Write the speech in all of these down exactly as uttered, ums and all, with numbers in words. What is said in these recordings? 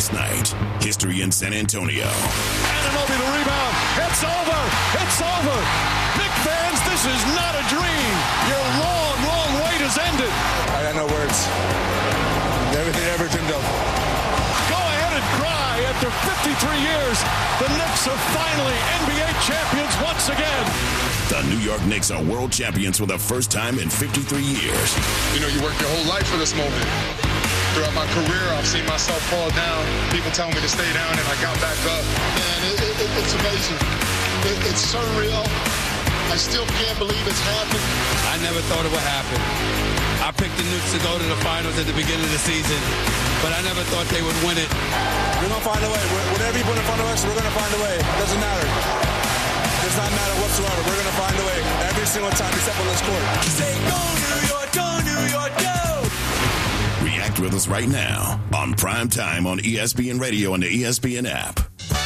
last night. History in San Antonio. Anunoby the rebound. It's over. It's over. Knick fans, this is not a dream. Your long, long wait has ended. I got no words. Everything ever dreamed of. Go ahead and cry. After fifty-three years, the Knicks are finally N B A champions once again. The New York Knicks are world champions for the first time in fifty-three years. You know, you work your whole life for this moment. Throughout my career, I've seen myself fall down. People telling me to stay down, and I got back up. Man, it, it, it's amazing. It, it's surreal. I still can't believe it's happened. I never thought it would happen. I picked the Knicks to go to the finals at the beginning of the season, but I never thought they would win it. We're going to find a way. Whatever you put in front of us, we're going to find a way. It doesn't matter. It does not matter whatsoever. We're going to find a way every single time we step on this court. Say go New York, go New York, go! React with us right now on Prime Time on E S P N Radio and the E S P N app.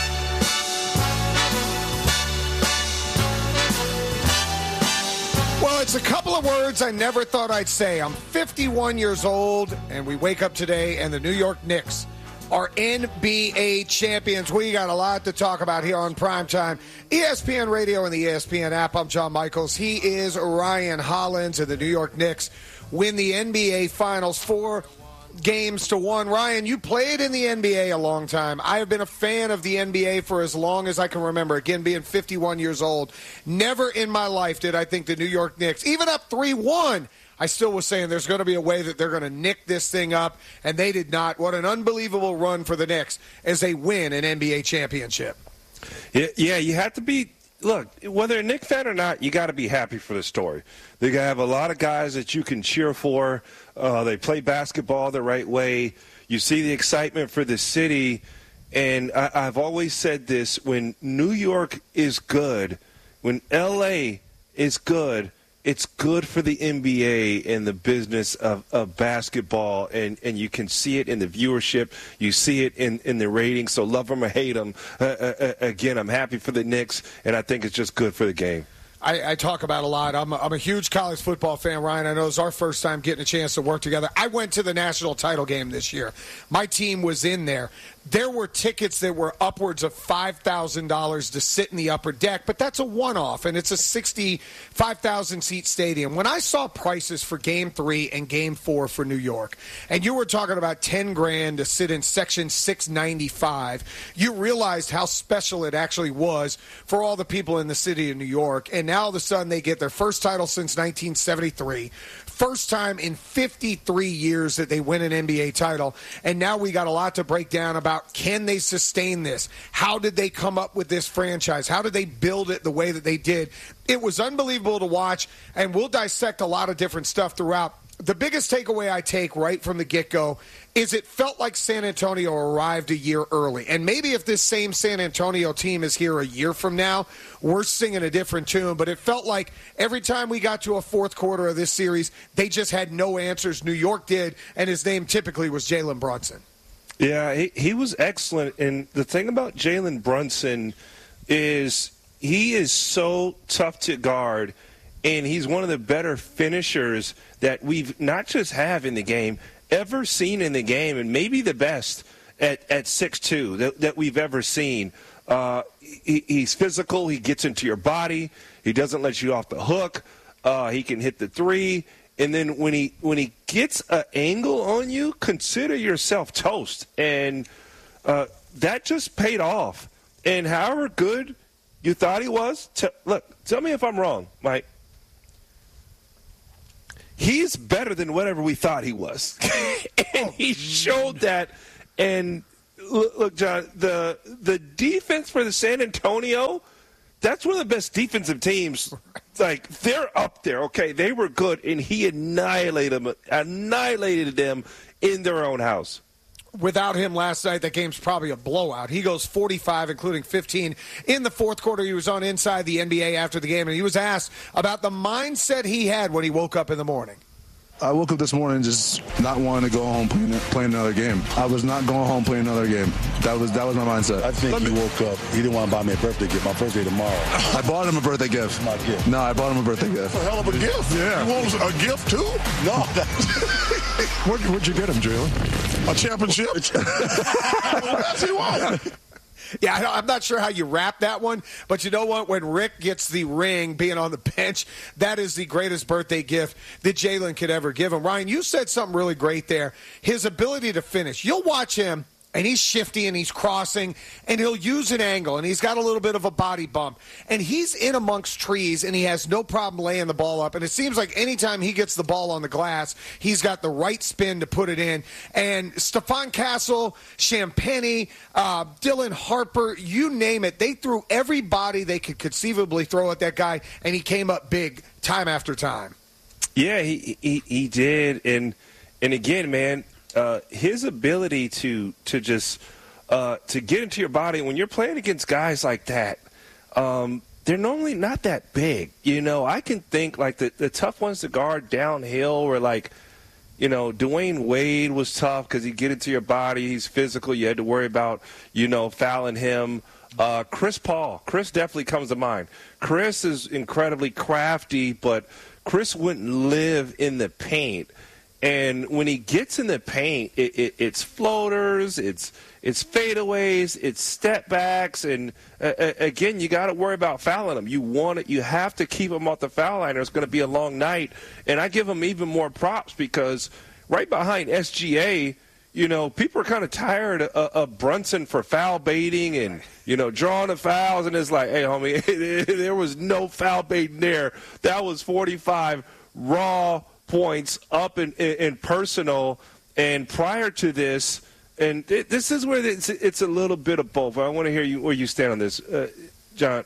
Well, it's a couple of words I never thought I'd say. I'm fifty-one years old, and we wake up today, and the New York Knicks are N B A champions. We got a lot to talk about here on Primetime. E S P N Radio and the E S P N app. I'm John Michaels. He is Ryan Hollins, and the New York Knicks win the N B A Finals four games to one. Ryan, you played in the N B A a long time. I have been a fan of the N B A for as long as I can remember. Again, being fifty-one years old, never in my life did I think the New York Knicks, even up three one, I still was saying there's going to be a way that they're going to nick this thing up, and they did not. What an unbelievable run for the Knicks as they win an N B A championship. Yeah, you have to be – look, whether a Knicks fan or not, you got to be happy for the story. They have a lot of guys that you can cheer for. Uh, they play basketball the right way. You see the excitement for the city. And I, I've always said this, when New York is good, when L A is good, it's good for the N B A and the business of, of basketball, and, and you can see it in the viewership. You see it in, in the ratings. So love them or hate them. Uh, uh, again, I'm happy for the Knicks, and I think it's just good for the game. I, I talk about a lot. I'm a, I'm a huge college football fan, Ryan. I know it's our first time getting a chance to work together. I went to the national title game this year. My team was in there. There were tickets that were upwards of five thousand dollars to sit in the upper deck, but that's a one-off, and it's a sixty-five thousand seat stadium. When I saw prices for Game three and Game four for New York, and you were talking about ten grand to sit in Section six ninety-five, you realized how special it actually was for all the people in the city of New York. And now all of a sudden they get their first title since nineteen seventy-three. First time in fifty-three years that they win an N B A title. And now we got a lot to break down about, can they sustain this? How did they come up with this franchise? How did they build it the way that they did? It was unbelievable to watch, and we'll dissect a lot of different stuff throughout. The biggest takeaway I take right from the get-go is it felt like San Antonio arrived a year early. And maybe if this same San Antonio team is here a year from now, we're singing a different tune. But it felt like every time we got to a fourth quarter of this series, they just had no answers. New York did, and his name typically was Jalen Brunson. Yeah, he, he was excellent. And the thing about Jalen Brunson is he is so tough to guard, and he's one of the better finishers that we've not just have in the game, ever seen in the game, and maybe the best at, at six two that, that we've ever seen. Uh, he, he's physical. He gets into your body. He doesn't let you off the hook. Uh, he can hit the three. And then when he when he gets an angle on you, consider yourself toast. And uh, that just paid off. And however good you thought he was, t- look, tell me if I'm wrong, Mike. He's better than whatever we thought he was. And he showed that. And look, look, John, the the defense for the San Antonio, that's one of the best defensive teams. Like, they're up there, okay? They were good, and he annihilated them, annihilated them in their own house. Without him last night, that game's probably a blowout. He goes forty-five, including fifteen. In the fourth quarter, he was on Inside the N B A after the game, and he was asked about the mindset he had when he woke up in the morning. I woke up this morning just not wanting to go home playing, playing another game. I was not going home playing another game. That was that was my mindset. I think he woke up. He didn't want to buy me a birthday gift. My birthday tomorrow. I bought him a birthday gift. My gift. No, I bought him a birthday gift. That's a hell of a gift. Yeah. You want a gift, too? No. Where'd, where'd you get him, Jalen? A championship? What else he want? Yeah, I'm not sure how you wrap that one, but you know what? When Rick gets the ring being on the bench, that is the greatest birthday gift that Jalen could ever give him. Ryan, you said something really great there. His ability to finish. You'll watch him, and he's shifty, and he's crossing, and he'll use an angle, and he's got a little bit of a body bump. And he's in amongst trees, and he has no problem laying the ball up. And it seems like anytime he gets the ball on the glass, he's got the right spin to put it in. And Stephon Castle, Champagnie, uh, Dylan Harper, you name it, they threw every body they could conceivably throw at that guy, and he came up big time after time. Yeah, he he, he did. And, and again, man, Uh, his ability to to just uh, to get into your body when you're playing against guys like that, um, they're normally not that big. You know, I can think like the, the tough ones to guard downhill, or like, you know, Dwayne Wade was tough because he'd get into your body. He's physical. You had to worry about, you know, fouling him. Uh, Chris Paul. Chris definitely comes to mind. Chris is incredibly crafty, but Chris wouldn't live in the paint. And when he gets in the paint, it, it, it's floaters, it's it's fadeaways, it's step backs, and uh, again, you got to worry about fouling him. You want it, you have to keep him off the foul line, or it's going to be a long night. And I give him even more props because right behind S G A, you know, people are kind of tired of, of Brunson for foul baiting and, you know, drawing the fouls, and it's like, hey, homie, there was no foul baiting there. That was forty-five raw points up in, in, in personal. And prior to this, and it, this is where it's, it's a little bit of both. I want to hear you where you stand on this, uh, John.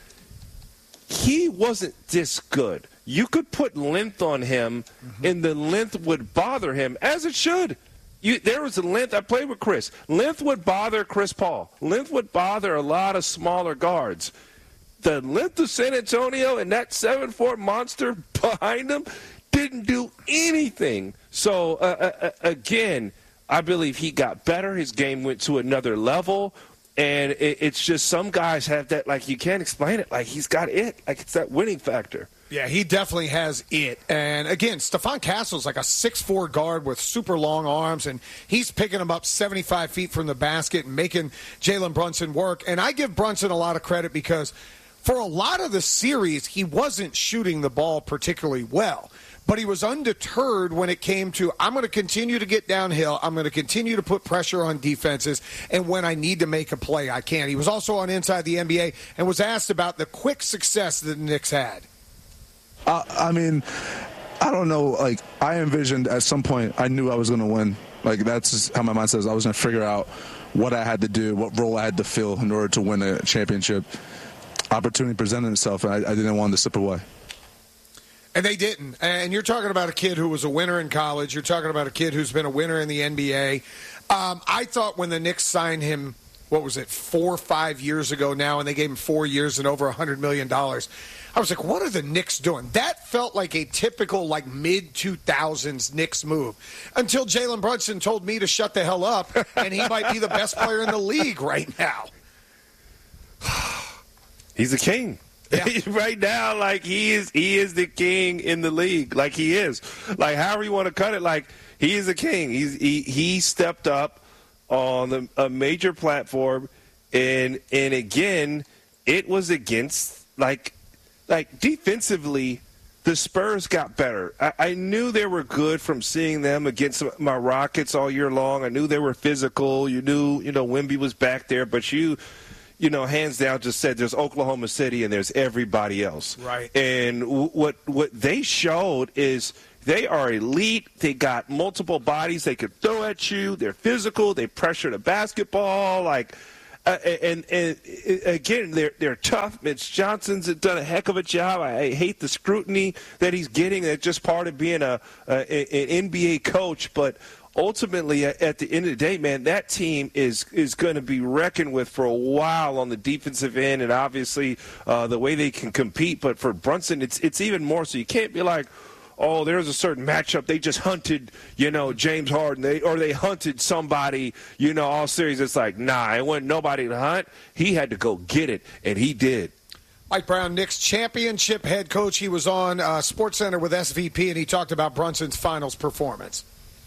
He wasn't this good. You could put length on him, mm-hmm. and the length would bother him, as it should. You, there was a length. I played with Chris. Length would bother Chris Paul. Length would bother a lot of smaller guards. The length of San Antonio and that seven foot monster behind him didn't do anything. So, uh, uh, again, I believe he got better. His game went to another level. And it, it's just some guys have that, like, you can't explain it. Like, he's got it. Like, it's that winning factor. Yeah, he definitely has it. And, again, Stephon Castle's like a six foot four guard with super long arms, and he's picking him up seventy-five feet from the basket and making Jalen Brunson work. And I give Brunson a lot of credit because for a lot of the series, he wasn't shooting the ball particularly well. But he was undeterred when it came to, I'm going to continue to get downhill. I'm going to continue to put pressure on defenses. And when I need to make a play, I can. He was also on Inside the N B A and was asked about the quick success that the Knicks had. Uh, I mean, I don't know. Like, I envisioned at some point I knew I was going to win. Like, that's just how my mind says. I was going to figure out what I had to do, what role I had to fill in order to win a championship. Opportunity presented itself, and I, I didn't want to slip away. And they didn't. And you're talking about a kid who was a winner in college. You're talking about a kid who's been a winner in the N B A. Um, I thought when the Knicks signed him, what was it, four or five years ago now, and they gave him four years and over one hundred million dollars, I was like, what are the Knicks doing? That felt like a typical, like, mid two thousands Knicks move until Jalen Brunson told me to shut the hell up, and he might be the best player in the league right now. He's a king. Yeah. Right now, like, he is he is the king in the league. Like, he is. Like, however you want to cut it, like, he is a king. He's, he he stepped up on the, a major platform, and and again, it was against, like, like defensively, the Spurs got better. I, I knew they were good from seeing them against my Rockets all year long. I knew they were physical. You knew, you know, Wemby was back there, but you – you know, hands down just said there's Oklahoma City and there's everybody else. Right. And w- what what they showed is they are elite. They got multiple bodies they could throw at you. They're physical. They pressure the basketball. Like, uh, and, and, and again, they're they're tough. Mitch Johnson's done a heck of a job. I, I hate the scrutiny that he's getting. That's just part of being a, a an N B A coach, but ultimately, at the end of the day, man, that team is is going to be reckoned with for a while on the defensive end, and obviously uh, the way they can compete. But for Brunson, it's it's even more so. You can't be like, oh, there's a certain matchup. They just hunted, you know, James Harden, they, or they hunted somebody, you know, all series. It's like, nah, it wasn't nobody to hunt. He had to go get it, and he did. Mike Brown, Knicks championship head coach. He was on uh, SportsCenter with S V P, and he talked about Brunson's finals performance.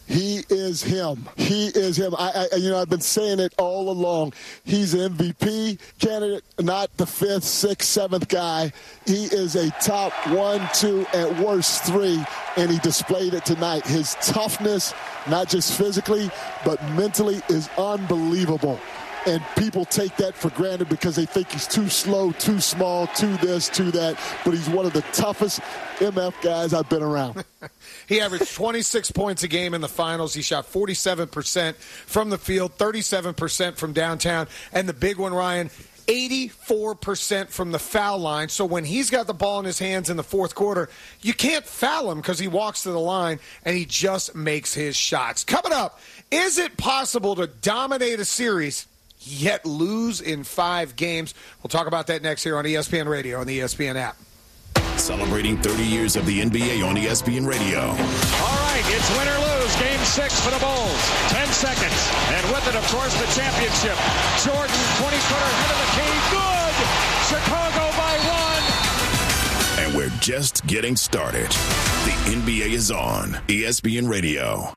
He is him. He is him. I, I, you know, I've been saying it all along. He's an M V P candidate, not the fifth, sixth, seventh guy. He is a top one, two, at worst three, and he displayed it tonight. His toughness, not just physically, but mentally, is unbelievable. And people take that for granted because they think he's too slow, too small, too this, too that. But he's one of the toughest M F guys I've been around. He averaged twenty-six points a game in the finals. He shot forty-seven percent from the field, thirty-seven percent from downtown. And the big one, Ryan, eighty-four percent from the foul line. So when he's got the ball in his hands in the fourth quarter, you can't foul him because he walks to the line and he just makes his shots. Coming up, is it possible to dominate a series yet lose in five games? We'll talk about that next here on E S P N Radio and the E S P N app. Celebrating thirty years of the N B A on E S P N Radio. All right, it's win or lose. Game six for the Bulls. Ten seconds. And with it, of course, the championship. Jordan, twenty-footer, head of the key. Good! Chicago by one. And we're just getting started. The N B A is on E S P N Radio.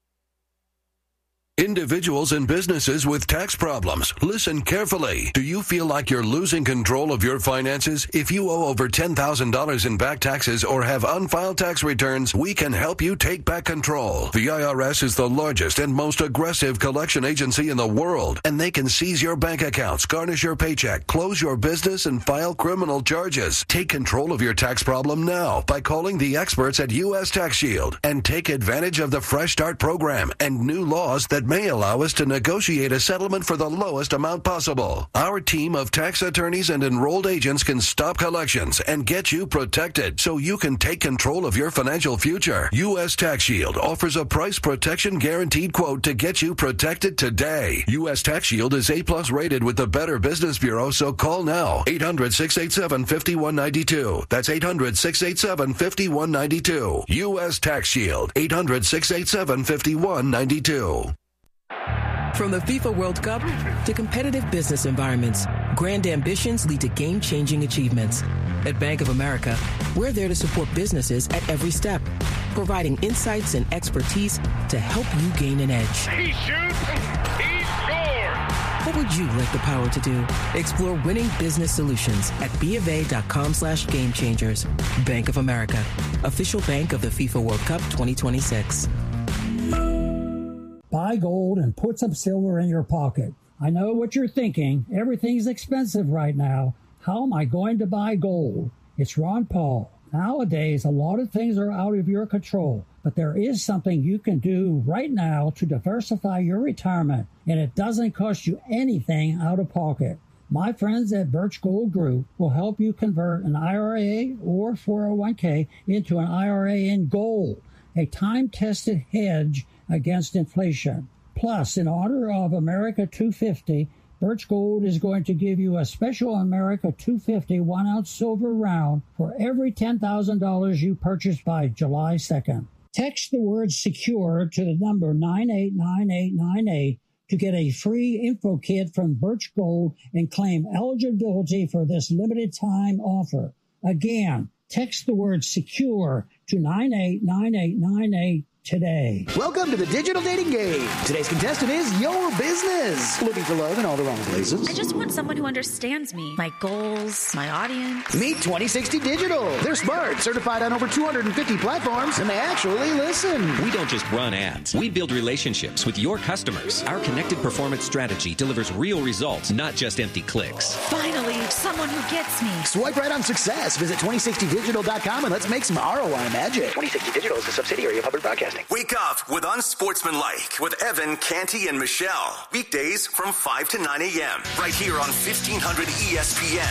Individuals and businesses with tax problems, listen carefully. Do you feel like you're losing control of your finances? If you owe over ten thousand dollars in back taxes or have unfiled tax returns, we can help you take back control. The I R S is the largest and most aggressive collection agency in the world, and they can seize your bank accounts, garnish your paycheck, close your business, and file criminal charges. Take control of your tax problem now by calling the experts at U S Tax Shield and take advantage of the Fresh Start program and new laws that may allow us to negotiate a settlement for the lowest amount possible. Our team of tax attorneys and enrolled agents can stop collections and get you protected so you can take control of your financial future. U S Tax Shield offers a price protection guaranteed quote to get you protected today. U S Tax Shield is A plus rated with the Better Business Bureau, so call now. eight hundred, six eight seven, five one nine two. That's eight hundred, six eight seven, five one nine two. U S Tax Shield. eight hundred, six eight seven, five one nine two. From the FIFA World Cup to competitive business environments, grand ambitions lead to game-changing achievements. At Bank of America, we're there to support businesses at every step, providing insights and expertise to help you gain an edge. He shoots, he scores! What would you like the power to do? Explore winning business solutions at BofA.com slash game changers. Bank of America, official bank of the FIFA World Cup twenty twenty-six. Buy gold and put some silver in your pocket. I know what you're thinking. Everything's expensive right now. How am I going to buy gold? It's Ron Paul. Nowadays, a lot of things are out of your control, but there is something you can do right now to diversify your retirement, and it doesn't cost you anything out of pocket. My friends at Birch Gold Group will help you convert an I R A or four oh one k into an I R A in gold, a time-tested hedge against inflation. Plus, in honor of America two fifty, Birch Gold is going to give you a special America two fifty one-ounce silver round for every ten thousand dollars you purchase by July second. Text the word SECURE to the number nine eight nine eight nine eight to get a free info kit from Birch Gold and claim eligibility for this limited time offer. Again, text the word SECURE to nine eight nine eight nine eight today. Welcome to the Digital Dating Game. Today's contestant is your business. Looking for love in all the wrong places? I just want someone who understands me, my goals, my audience. Meet twenty sixty Digital. They're smart, certified on over two hundred fifty platforms, and they actually listen. We don't just run ads. We build relationships with your customers. Our connected performance strategy delivers real results, not just empty clicks. Finally, someone who gets me. Swipe right on success. Visit twenty sixty digital dot com and let's make some R O I magic. twenty sixty Digital is a subsidiary of Hubbard Broadcasting. Wake up with Unsportsmanlike with Evan, Canty, and Michelle. Weekdays from five to nine a.m. right here on fifteen hundred E S P N.